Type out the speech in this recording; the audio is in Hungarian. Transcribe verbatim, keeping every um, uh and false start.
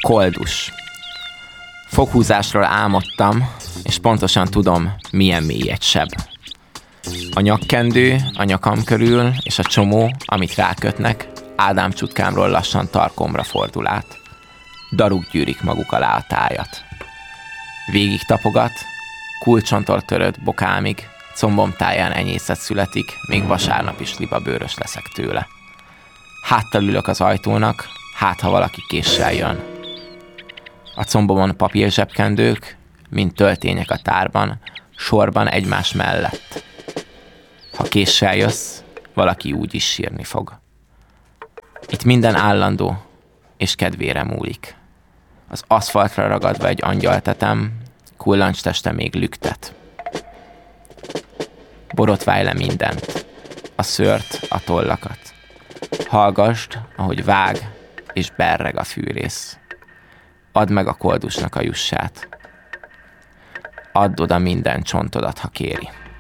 Koldus. Foghúzásról álmodtam, és pontosan tudom, milyen mély egy seb. A nyakkendő a nyakam körül, és a csomó, amit rákötnek, Ádám csutkámról lassan tarkomra fordul át. Daruk gyűrik maguk alá a tájat. Végig tapogat, kulcsontól törött bokámig, combom táján enyészet születik, még vasárnap is libabőrös leszek tőle. Háttal ülök az ajtónak, hát ha valaki késsel jön. A combomon papírzsebkendők, mint töltények a tárban, sorban egymás mellett. Ha késsel jössz, valaki úgy is sírni fog. Itt minden állandó, és kedvére múlik. Az aszfaltra ragadva egy angyaltetem, kullancs teste még lüktet. Borotválj le mindent, a szőrt, a tollakat. Hallgasd, ahogy vág és berreg a fűrész. Add meg a koldusnak a jussát. Add oda minden csontodat, ha kéri.